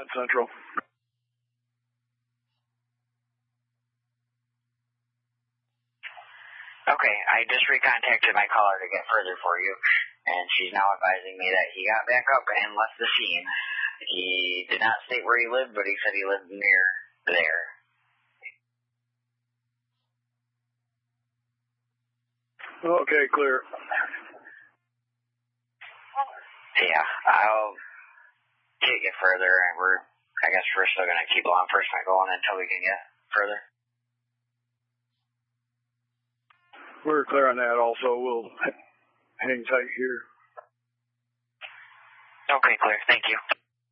Central. Okay, I just recontacted my caller to get further for you, and she's now advising me that he got back up and left the scene. He did not state where he lived, but he said he lived near there. Okay, clear. Yeah, I'll take it further, and I guess we're still going to keep law enforcement going until we can get further. We're clear on that also. We'll hang tight here. Okay, clear. Thank you.